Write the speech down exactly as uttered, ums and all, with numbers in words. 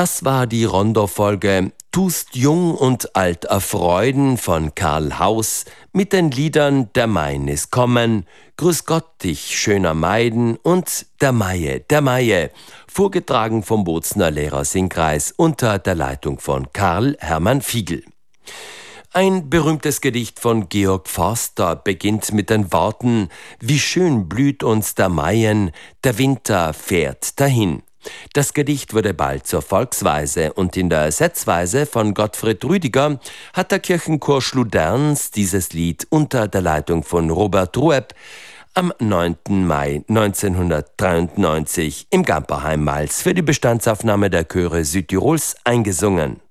Das war die Rondofolge Tust jung und alt erfreuden von Karl Haus mit den Liedern Der Main ist kommen, Grüß Gott dich schöner Maiden und Der Maie, der Maie, vorgetragen vom Bozner Lehrer-Singkreis unter der Leitung von Karl Hermann Fiegel. Ein berühmtes Gedicht von Georg Forster beginnt mit den Worten: Wie schön blüht uns der Maien, der Winter fährt dahin. Das Gedicht wurde bald zur Volksweise und in der Setzweise von Gottfried Rüdiger hat der Kirchenchor Schluderns dieses Lied unter der Leitung von Robert Rueb am neunten Mai neunzehnhundertdreiundneunzig im Gamperheim Mals für die Bestandsaufnahme der Chöre Südtirols eingesungen.